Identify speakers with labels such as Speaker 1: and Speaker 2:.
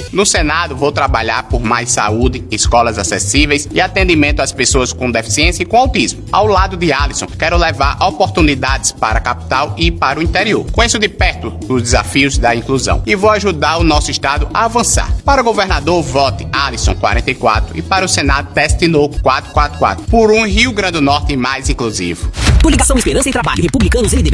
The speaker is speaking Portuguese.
Speaker 1: No Senado, vou trabalhar por mais saúde, escolas acessíveis e atendimento às pessoas com deficiência e com autismo. Ao lado de Alisson, quero levar oportunidades para a capital e para o interior. Conheço de perto os desafios da inclusão e vou ajudar o nosso estado a avançar. Para governador, vote Alisson 44 e para o Senado, teste Tinoco 444. Por um Rio Grande do Norte mais inclusivo.
Speaker 2: Coligação Esperança e Trabalho, Republicanos, MDB